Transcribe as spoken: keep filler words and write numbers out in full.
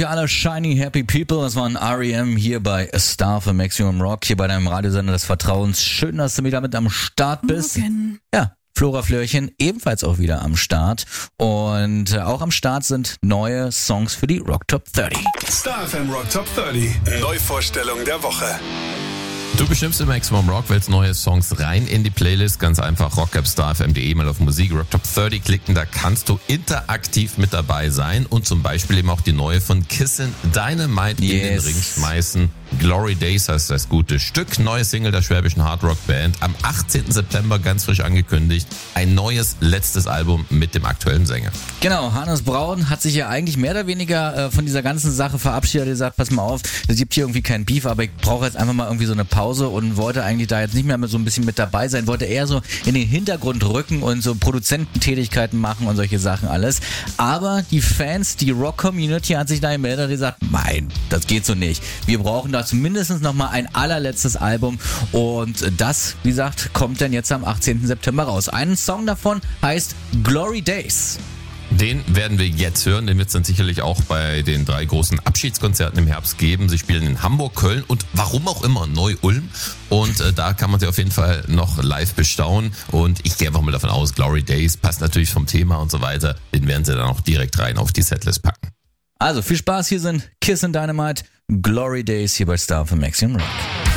wir alle shiny happy people. Das waren R E M hier bei A Star für Maximum Rock, hier bei deinem Radiosender des Vertrauens. Schön, dass du wieder mit am Start bist. Morgen. Ja, Flora Flörchen ebenfalls auch wieder am Start. Und äh, auch am Start sind neue Songs für die Rock Top dreißig. Star F M Rock Top dreißig. Neuvorstellung der Woche. Du bestimmst im Maximum Rock, wählst neue Songs rein in die Playlist. Ganz einfach rockapstar f m punkt d e, mal auf Musik, Rock Top dreißig klicken. Da kannst du interaktiv mit dabei sein und zum Beispiel eben auch die neue von Kissin' Dynamite yes. in den Ring schmeißen. Glory Days heißt das gute Stück. Neue Single der schwäbischen Hardrock-Band. Am achtzehnten September ganz frisch angekündigt. Ein neues, letztes Album mit dem aktuellen Sänger. Genau, Hannes Braun hat sich ja eigentlich mehr oder weniger äh, von dieser ganzen Sache verabschiedet. Er hat gesagt, pass mal auf, es gibt hier irgendwie keinen Beef, aber ich brauche jetzt einfach mal irgendwie so eine Pause und wollte eigentlich da jetzt nicht mehr so ein bisschen mit dabei sein. Wollte eher so in den Hintergrund rücken und so Produzententätigkeiten machen und solche Sachen alles. Aber die Fans, die Rock-Community hat sich da gemeldet und gesagt, nein, das geht so nicht. Wir brauchen da zumindest nochmal ein allerletztes Album und das, wie gesagt, kommt dann jetzt am achtzehnten September raus. Ein Song davon heißt Glory Days. Den werden wir jetzt hören, den wird es dann sicherlich auch bei den drei großen Abschiedskonzerten im Herbst geben. Sie spielen in Hamburg, Köln und warum auch immer Neu-Ulm und äh, da kann man sie auf jeden Fall noch live bestaunen und ich gehe einfach mal davon aus, Glory Days passt natürlich vom Thema und so weiter, den werden sie dann auch direkt rein auf die Setlist packen. Also viel Spaß, hier sind Kissin' Dynamite, Glory Days hier bei Star für Maximum Rock.